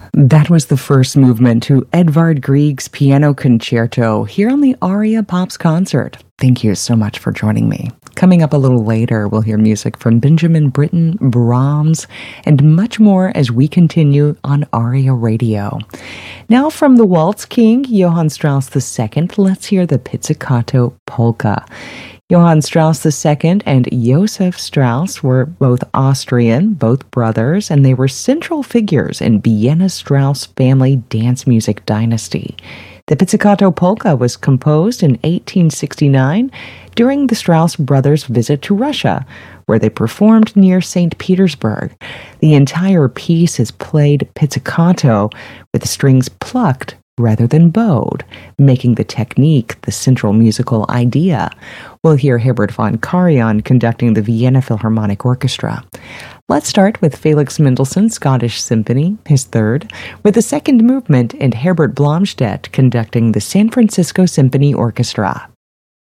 That was the first movement to Edvard Grieg's Piano Concerto here on the Aria Pops Concert. Thank you so much for joining me. Coming up a little later, we'll hear music from Benjamin Britten, Brahms, and much more as we continue on Aria Radio. Now from the Waltz King, Johann Strauss II, let's hear the Pizzicato Polka. Johann Strauss II and Joseph Strauss were both Austrian, both brothers, and they were central figures in Vienna's Strauss family dance music dynasty. The Pizzicato Polka was composed in 1869 during the Strauss brothers' visit to Russia, where they performed near St. Petersburg. The entire piece is played pizzicato, with the strings plucked rather than bowed, making the technique the central musical idea. We'll hear Herbert von Karajan conducting the Vienna Philharmonic Orchestra. Let's start with Felix Mendelssohn's Scottish Symphony, his third, with the second movement and Herbert Blomstedt conducting the San Francisco Symphony Orchestra.